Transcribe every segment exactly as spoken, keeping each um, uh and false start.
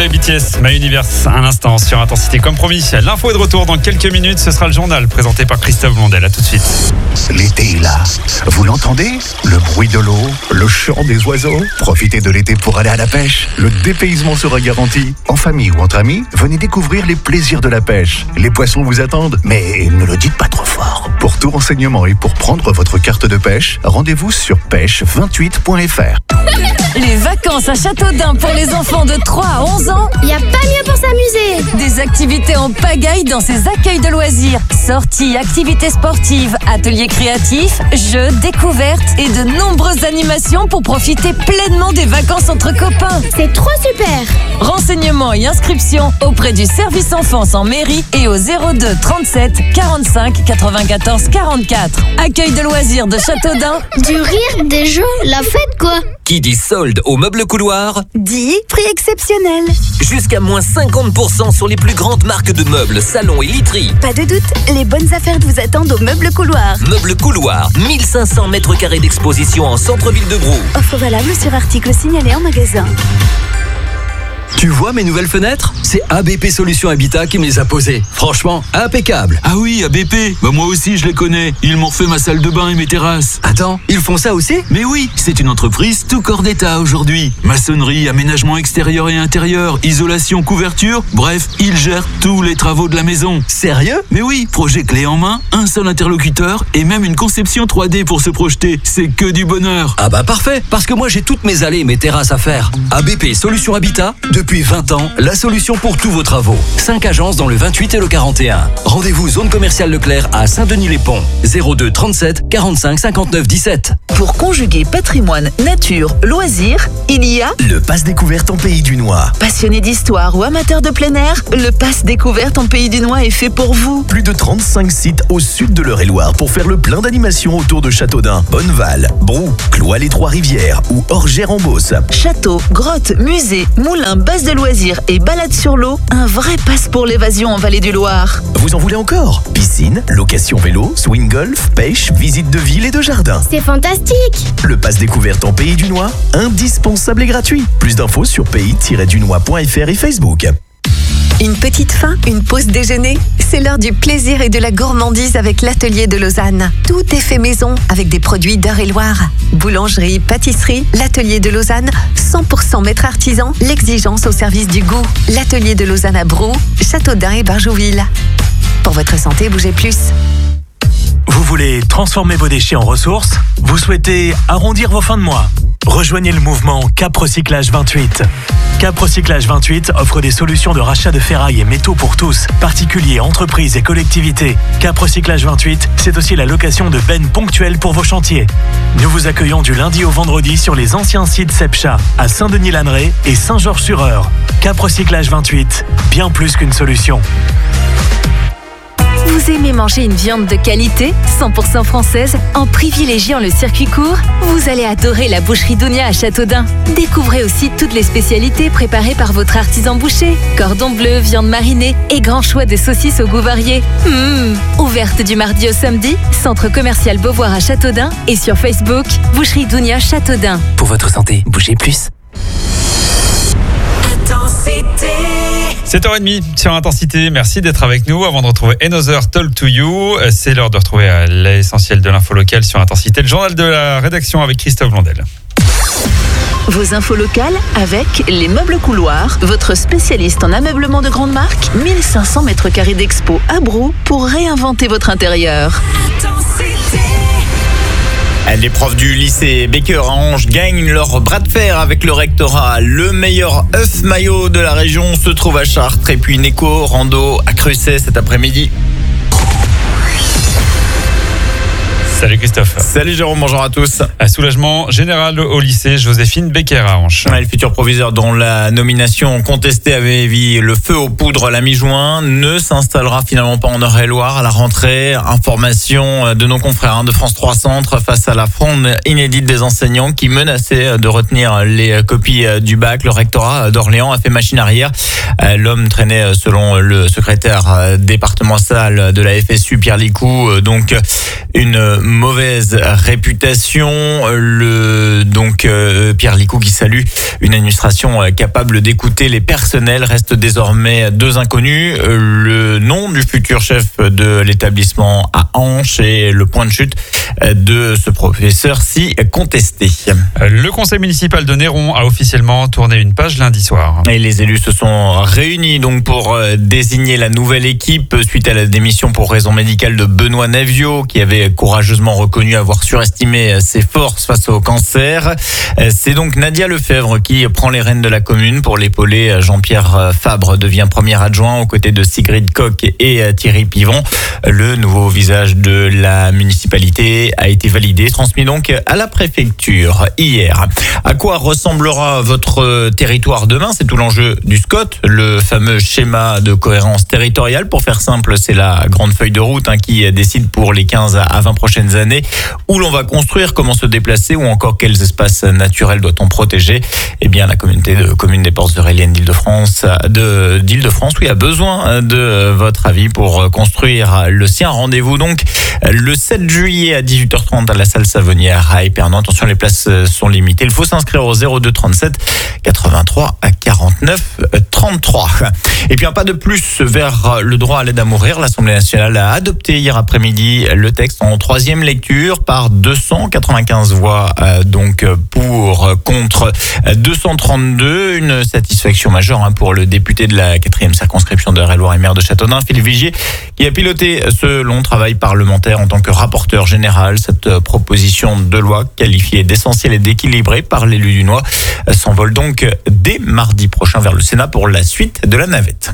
Coldplay, B T S, My Universe, un instant sur Intensité. Comme promis, l'info est de retour dans quelques minutes. Ce sera le journal présenté par Christophe Blondel. À tout de suite. L'été est là. Vous l'entendez ? Le bruit de l'eau, le chant des oiseaux. Profitez de l'été pour aller à la pêche. Le dépaysement sera garanti. En famille ou entre amis, venez découvrir les plaisirs de la pêche. Les poissons vous attendent, mais ne le dites pas trop fort. Pour tout renseignement et pour prendre votre carte de pêche, rendez-vous sur pêche vingt-huit point f r. Les vacances à Châteaudun pour les enfants de trois à onze ans. Il n'y a pas mieux pour s'amuser. Des activités en pagaille dans ces accueils de loisirs. Sorties, activités sportives, ateliers créatifs, jeux, découvertes et de nombreuses animations pour profiter pleinement des vacances entre copains. C'est trop super. Renseignements et inscriptions auprès du service enfance en mairie et au zéro deux trente-sept quarante-cinq quatre-vingt-quatorze quarante-quatre. Accueil de loisirs de Châteaudun. Du rire, des jeux, la fête quoi. Qui dit solde au meuble couloir dit prix exceptionnel. Jusqu'à moins cinquante pour cent sur les plus grandes marques de meubles, salons et literie. Pas de doute, les bonnes affaires vous attendent au meuble couloir. Meuble couloir, mille cinq cents mètres carrés d'exposition en centre-ville de Brou. Offre valable sur article signalé en magasin. Tu vois mes nouvelles fenêtres ? C'est A B P Solutions Habitat qui me les a posées. Franchement, impeccable. Ah oui, A B P. Bah moi aussi je les connais. Ils m'ont fait ma salle de bain et mes terrasses. Attends, ils font ça aussi ? Mais oui, c'est une entreprise tout corps d'état aujourd'hui. Maçonnerie, aménagement extérieur et intérieur, isolation, couverture, bref, ils gèrent tous les travaux de la maison. Sérieux ? Mais oui, projet clé en main, un seul interlocuteur et même une conception trois D pour se projeter. C'est que du bonheur. Ah bah parfait, parce que moi j'ai toutes mes allées et mes terrasses à faire. A B P Solutions Habitat, depuis vingt ans, la solution pour tous vos travaux. cinq agences dans le vingt-huit et le quarante et un. Rendez-vous zone commerciale Leclerc à Saint-Denis-les-Ponts. zéro deux trente-sept quarante-cinq cinquante-neuf dix-sept. Pour conjuguer patrimoine, nature, loisirs, il y a le Pass Découverte en Pays du Noir. Passionné d'histoire ou amateur de plein air, le Pass Découverte en Pays du Noir est fait pour vous. Plus de trente-cinq sites au sud de l'Eure-et-Loire pour faire le plein d'animations autour de Châteaudun, Bonneval, Brou, Cloix-les-Trois-Rivières ou Orgères-en-Beauce. Château, grottes, musées, moulins, bases de loisirs et balades sur l'eau, un vrai passe pour l'évasion en Vallée du Loir. Vous en voulez encore ? Piscine, location vélo, swing golf, pêche, visite de ville et de jardin. C'est fantastique. Le Pass Découverte en Pays du Noir, indispensable et gratuit. Plus d'infos sur pays tiret du noir point f r et Facebook. Une petite faim, une pause déjeuner, c'est l'heure du plaisir et de la gourmandise avec l'Atelier de Lausanne. Tout est fait maison avec des produits d'Eure-et-Loire. Boulangerie, pâtisserie, l'Atelier de Lausanne, cent pour cent maître artisan, l'exigence au service du goût. L'Atelier de Lausanne à Brou, Châteaudun et Barjouville. Pour votre santé, bougez plus. Vous voulez transformer vos déchets en ressources ? Vous souhaitez arrondir vos fins de mois ? Rejoignez le mouvement Cap Recyclage vingt-huit. Cap Recyclage vingt-huit offre des solutions de rachat de ferraille et métaux pour tous, particuliers, entreprises et collectivités. Cap Recyclage vingt-huit, c'est aussi la location de bennes ponctuelles pour vos chantiers. Nous vous accueillons du lundi au vendredi sur les anciens sites Sepcha, à Saint-Denis-Lanneray et Saint-Georges-sur-Eure. Cap Recyclage vingt-huit, bien plus qu'une solution. Vous aimez manger une viande de qualité, cent pour cent française, en privilégiant le circuit court ? Vous allez adorer la boucherie Dounia à Châteaudun. Découvrez aussi toutes les spécialités préparées par votre artisan boucher. Cordon bleu, viande marinée et grand choix de saucisses au goût varié. Mmh. Ouverte du mardi au samedi, centre commercial Beauvoir à Châteaudun et sur Facebook, boucherie Dounia Châteaudun. Pour votre santé, bougez plus. sept heures trente sur Intensité, merci d'être avec nous. Avant de retrouver Another Talk to You, c'est l'heure de retrouver l'essentiel de l'info locale sur Intensité, le journal de la rédaction avec Christophe Blondel. Vos infos locales avec les meubles couloirs, votre spécialiste en ameublement de grande marque, mille cinq cents mètres carrés d'expo à Brou pour réinventer votre intérieur. Les profs du lycée Becker à Ange gagnent leur bras de fer avec le rectorat. Le meilleur œuf maillot de la région se trouve à Chartres et puis Neko Rando à Crucé cet après-midi. Salut Christophe. Salut Jérôme, bonjour à tous. Un soulagement général au lycée Joséphine Becker à Anche. Le futur proviseur dont la nomination contestée avait mis le feu aux poudres la mi-juin ne s'installera finalement pas en Eure-et-Loire à la rentrée. Information de nos confrères de France trois Centre face à la fronde inédite des enseignants qui menaçaient de retenir les copies du bac. Le rectorat d'Orléans a fait machine arrière. L'homme traînait, selon le secrétaire départemental de la F S U, Pierre Licou, donc une mauvaise réputation. Le donc euh, Pierre Licou qui salue une administration capable d'écouter les personnels. Reste désormais deux inconnus. Le nom du futur chef de l'établissement à Hanche et le point de chute de ce professeur si contesté. Le conseil municipal de Néron a officiellement tourné une page lundi soir. Et les élus se sont réunis donc pour désigner la nouvelle équipe suite à la démission pour raison médicale de Benoît Navio, qui avait courageusement reconnu avoir surestimé ses forces face au cancer. C'est donc Nadia Lefebvre qui prend les rênes de la commune pour l'épauler. Jean-Pierre Fabre devient premier adjoint aux côtés de Sigrid Koch et Thierry Pivon. Le nouveau visage de la municipalité a été validé, transmis donc à la préfecture hier. À quoi ressemblera votre territoire demain? C'est tout l'enjeu du SCOT, le fameux schéma de cohérence territoriale. Pour faire simple, c'est la grande feuille de route hein, qui décide pour les quinze à vingt prochaines années où l'on va construire, comment se déplacer ou encore quels espaces naturels doit-on protéger. Eh bien, la communauté de communes des Portes Auréliennes d'Île-de-France, de, d'Île-de-France, oui, a besoin de votre avis pour construire le sien. Rendez-vous donc le sept juillet à dix-huit heures trente à la salle Savonnière à Épernon. Attention, les places sont limitées. Il faut s'inscrire au zéro deux trente-sept quatre-vingt-trois quarante-neuf trente-trois. Et puis un pas de plus vers le droit à l'aide à mourir. L'Assemblée nationale a adopté hier après-midi le texte en troisième lecture par deux cent quatre-vingt-quinze voix donc pour, contre deux cent trente-deux. Une satisfaction majeure hein, pour le député de la quatrième circonscription de Eure-et-Loir et maire de Châteaudun, Philippe Vigier, qui a piloté ce long travail parlementaire en tant que rapporteur général. Cette proposition de loi qualifiée d'essentielle et d'équilibrée par l'élu dunois s'envole donc dès mardi prochain vers le Sénat pour la suite de la navette.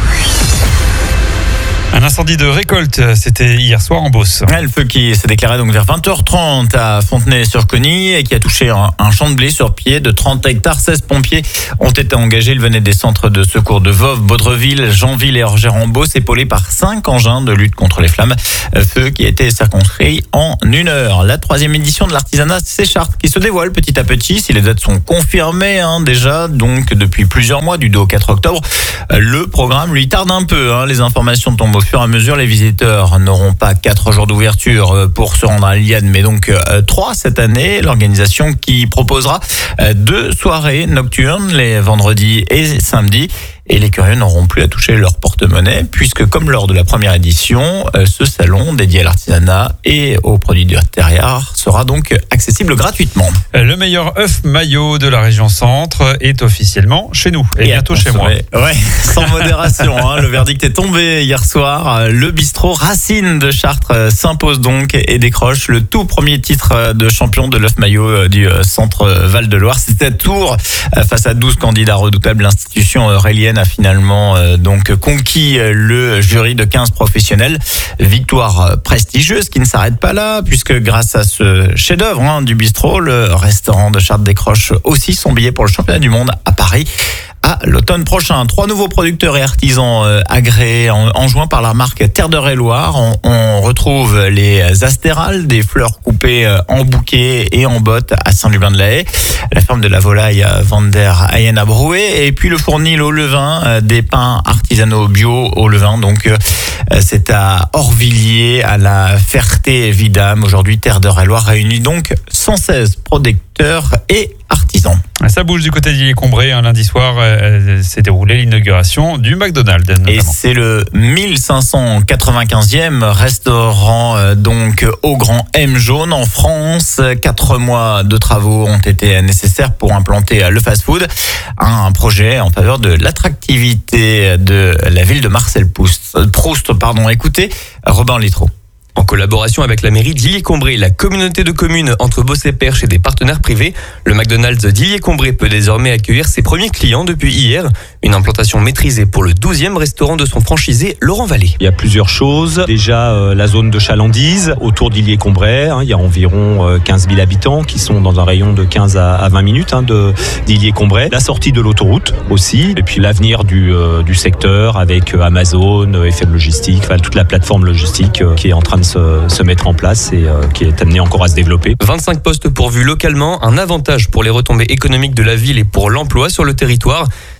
Un incendie de récolte, c'était hier soir en Beauce. Le feu qui s'est déclaré donc vers vingt heures trente à Fontenay-sur-Cogny et qui a touché un, un champ de blé sur pied de trente hectares. seize pompiers ont été engagés. Ils venaient des centres de secours de Voves, Baudreville, Janville et Orgère-en-Beauce, épaulés par cinq engins de lutte contre les flammes. Feu qui a été circonscrit en une heure. La troisième édition de l'artisanat Séchart qui se dévoile petit à petit. Si les dates sont confirmées hein, déjà, donc depuis plusieurs mois, du deux au quatre octobre, le programme lui tarde un peu. Hein. Les informations tombent au fur et à mesure. Les visiteurs n'auront pas quatre jours d'ouverture pour se rendre à l'Iliade, mais donc euh, trois cette année. L'organisation qui proposera euh, deux soirées nocturnes les vendredis et samedis. Et les curieux n'auront plus à toucher leur porte-monnaie puisque, comme lors de la première édition, euh, ce salon dédié à l'artisanat et aux produits du terroir sera donc accessible gratuitement. Le meilleur œuf maillot de la région centre est officiellement chez nous et, et bientôt chez moi. Ouais, sans modération. hein, le verdict est tombé hier soir. Le bistrot Racine de Chartres s'impose donc et décroche le tout premier titre de champion de l'œuf maillot du centre Val-de-Loire. C'était à Tours face à douze candidats redoutables. L'institution aurélienne a finalement euh, donc conquis le jury de quinze professionnels. Victoire prestigieuse qui ne s'arrête pas là puisque grâce à ce chef-d'œuvre hein, du bistrot, le restaurant de Chartres décroche aussi son billet pour le championnat du monde à Paris à l'automne prochain. Trois nouveaux producteurs et artisans euh, agréés en, enjoints par la marque Terre d'Eure-et-Loir. On, on retrouve les astérales, des fleurs coupées euh, en bouquet et en bottes à Saint-Lubin-de-la-Haye, la ferme de la volaille à Vander Hayen à Brouet, et puis le fournil au levain, euh, des pains artisanaux bio au levain. Donc euh, c'est à Orvilliers, à la Ferté-Vidame. Aujourd'hui, Terre d'Eure-et-Loir réunit donc cent seize producteurs et artisans. Ça bouge du côté d'Illiers-Combray. Un lundi soir, euh, s'est déroulée l'inauguration du McDonald's. Notamment. Et c'est le mille cinq cent quatre-vingt-quinzième restaurant euh, donc au Grand M jaune en France. Quatre mois de travaux ont été nécessaires pour implanter le fast-food. Un projet en faveur de l'attractivité de la ville de Marcel Proust. Proust, pardon. Écoutez, Robin Littrot. En collaboration avec la mairie d'Illiers-Combray, la communauté de communes entre Beauce et Perche et des partenaires privés, le McDonald's d'Illiers-Combray peut désormais accueillir ses premiers clients depuis hier. Une implantation maîtrisée pour le douzième restaurant de son franchisé, Laurent Vallée. Il y a plusieurs choses. Déjà, euh, la zone de chalandise autour d'Illiers-Combray. Hein, il y a environ euh, quinze mille habitants qui sont dans un rayon de quinze à vingt minutes hein, de, d'Illiers-Combray. La sortie de l'autoroute aussi. Et puis l'avenir du, euh, du secteur avec euh, Amazon, euh, F M Logistique, enfin, toute la plateforme logistique euh, qui est en train de se, se mettre en place et euh, qui est amenée encore à se développer. vingt-cinq postes pourvus localement, un avantage pour les retombées économiques de la ville et pour l'emploi sur le territoire.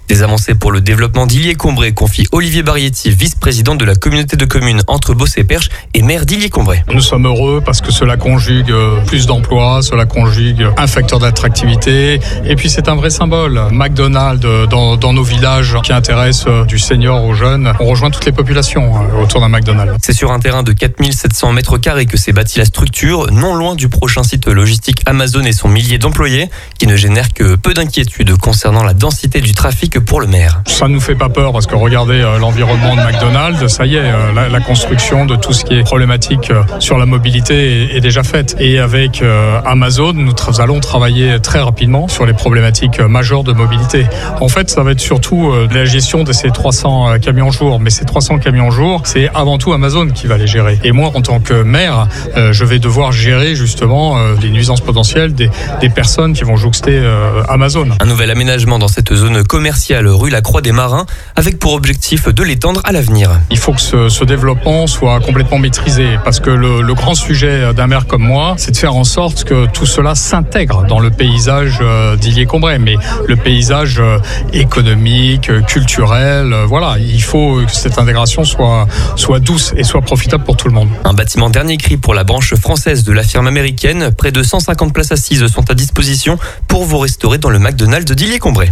Des avancées pour le développement d'Illier-Combray, confie Olivier Barietti, vice-président de la communauté de communes entre Beauce et Perche et maire d'Illier-Combray. Nous sommes heureux parce que cela conjugue plus d'emplois, cela conjugue un facteur d'attractivité et puis c'est un vrai symbole. McDonald's dans, dans nos villages qui intéresse du senior aux jeunes, on rejoint toutes les populations autour d'un McDonald's. C'est sur un terrain de quatre mille sept cents mètres carrés que s'est bâtie la structure, non loin du prochain site logistique Amazon et son millier d'employés, qui ne génère que peu d'inquiétudes concernant la densité du trafic pour le maire. Ça ne nous fait pas peur parce que regardez euh, l'environnement de McDonald's, ça y est, euh, la, la construction de tout ce qui est problématique euh, sur la mobilité est, est déjà faite. Et avec euh, Amazon, nous tra- allons travailler très rapidement sur les problématiques euh, majeures de mobilité. En fait, ça va être surtout euh, la gestion de ces trois cents euh, camions jour. Mais ces trois cents camions jour, c'est avant tout Amazon qui va les gérer. Et moi, en tant que maire, euh, je vais devoir gérer justement euh, les nuisances potentielles des, des personnes qui vont jouxter euh, Amazon. Un nouvel aménagement dans cette zone commerciale rue la Croix des Marins, avec pour objectif de l'étendre à l'avenir. Il faut que ce, ce développement soit complètement maîtrisé parce que le, le grand sujet d'un maire comme moi, c'est de faire en sorte que tout cela s'intègre dans le paysage d'Illier-Combray, mais le paysage économique, culturel, voilà, il faut que cette intégration soit, soit douce et soit profitable pour tout le monde. Un bâtiment dernier cri pour la branche française de la firme américaine, près de cent cinquante places assises sont à disposition pour vous restaurer dans le McDonald's d'Illier-Combray.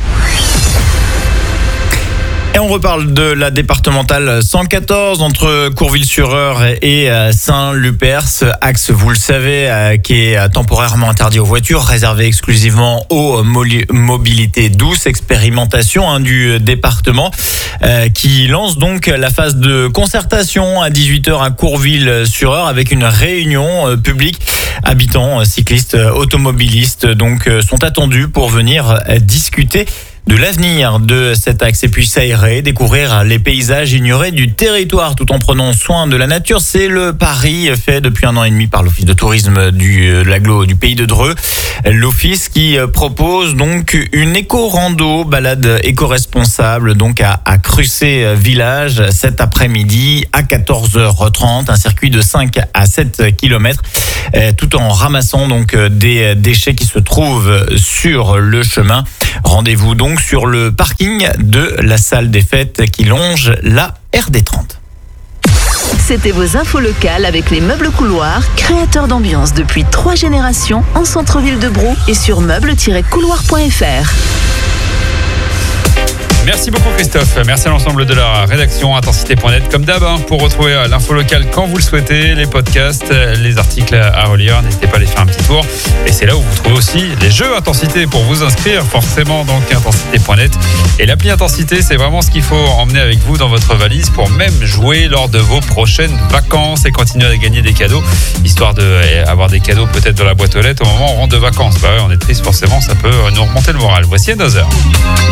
Et on reparle de la départementale cent quatorze entre Courville-sur-Eure et Saint-Lupers. Axe, vous le savez, qui est temporairement interdit aux voitures, réservé exclusivement aux mobilités douces. Expérimentation hein, du département euh, qui lance donc la phase de concertation à dix-huit heures à Courville-sur-Eure avec une réunion euh, publique. Habitants, cyclistes, automobilistes donc euh, sont attendus pour venir euh, discuter de l'avenir de cet axe et puis s'aérer, découvrir les paysages ignorés du territoire tout en prenant soin de la nature. C'est le pari fait depuis un an et demi par l'Office de tourisme du, de l'agglo du Pays de Dreux. L'Office qui propose donc une éco-rando, balade éco-responsable donc à, à Crussé Village cet après-midi à quatorze heures trente. Un circuit de cinq à sept kilomètres tout en ramassant donc des déchets qui se trouvent sur le chemin. Rendez-vous donc sur le parking de la salle des fêtes qui longe la R D trente. C'était vos infos locales avec les meubles couloirs, créateurs d'ambiance depuis trois générations en centre-ville de Brou et sur meubles tiret couloir point f r. Merci beaucoup Christophe, merci à l'ensemble de la rédaction intensité point net comme d'hab hein, pour retrouver l'info locale quand vous le souhaitez, les podcasts, les articles à relire, n'hésitez pas à aller faire un petit tour et c'est là où vous trouvez aussi les jeux Intensité pour vous inscrire forcément donc intensité point net et l'appli Intensité c'est vraiment ce qu'il faut emmener avec vous dans votre valise pour même jouer lors de vos prochaines vacances et continuer à gagner des cadeaux histoire d'avoir des cadeaux peut-être dans la boîte aux lettres au moment où on rentre de vacances. Bah ouais, on est triste forcément, ça peut nous remonter le moral. Voici Another.